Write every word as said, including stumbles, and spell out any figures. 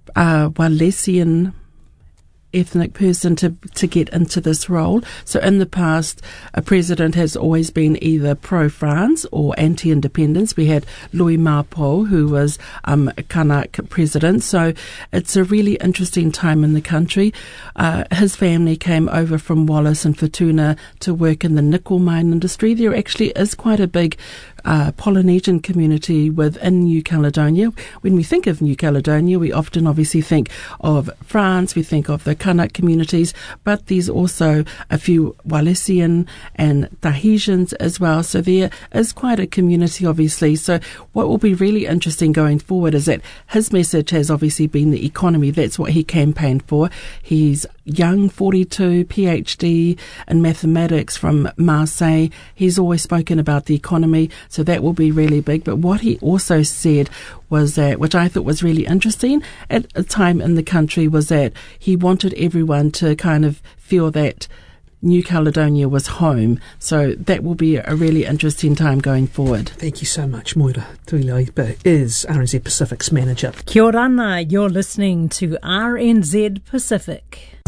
uh, Walesian ethnic person to to get into this role. So in the past, a president has always been either pro-France or anti-independence. We had Louis Mappo, who was um, a Kanak president. So it's a really interesting time in the country. Uh, his family came over from Wallace and Futuna to work in the nickel mine industry. There actually is quite a big Uh, Polynesian community within New Caledonia. When we think of New Caledonia, we often obviously think of France, we think of the Kanak communities, but there's also a few Walesian and Tahitians as well. So there is quite a community, obviously. So what will be really interesting going forward is that his message has obviously been the economy. That's what he campaigned for. He's young, forty-two, PhD in mathematics from Marseille. He's always spoken about the economy, so that will be really big. But what he also said was that, which I thought was really interesting at a time in the country, was that he wanted everyone to kind of feel that New Caledonia was home. So that will be a really interesting time going forward. Thank you so much. Moira Tuilaipa is R N Z Pacific's manager. Kia ora, you're listening to R N Z Pacific.